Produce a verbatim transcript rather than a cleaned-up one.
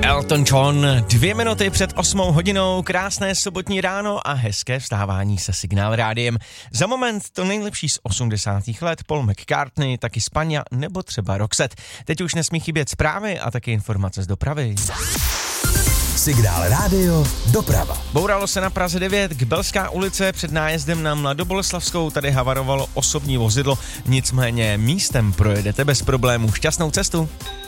Elton John, dvě minuty před osmou hodinou, krásné sobotní ráno a hezké vstávání se Signál rádiem. Za moment to nejlepší z osmdesátých let, Paul McCartney, taky Spania nebo třeba Roxette. Teď už nesmí chybět zprávy a taky informace z dopravy. Signál rádio, doprava. Bouralo se na Praze devět, Kbelská ulice před nájezdem na Mladoboleslavskou, tady havarovalo osobní vozidlo, nicméně místem projedete bez problémů. Šťastnou cestu.